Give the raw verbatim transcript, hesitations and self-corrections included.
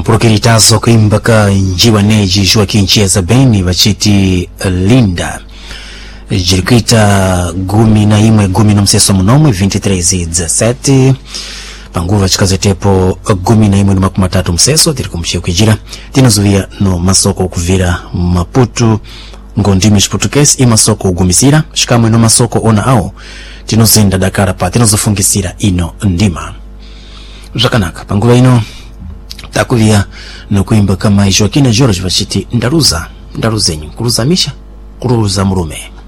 Mprokiritazo kuimbaka njiwa neji jua kinchia za beni wachiti Linda jirikita gumi na imwe gumi na mseso mnomwe twenty-three za seti panguva chikaze tepo gumi na imwe makumi matatu mseso tiri kumshia kujira tinazuia no masoko kuvira Maputu ngondimi chiputukesi ima soko ugumisira shikamwe no masoko ona ao tinozinda Dakara pa tinozofungisira ino ndima zakanaka panguva ino takuvia no kuimba kama Joaquina George bachiti ndaruza ndaruzenyu kuruzamisha kuruza murume.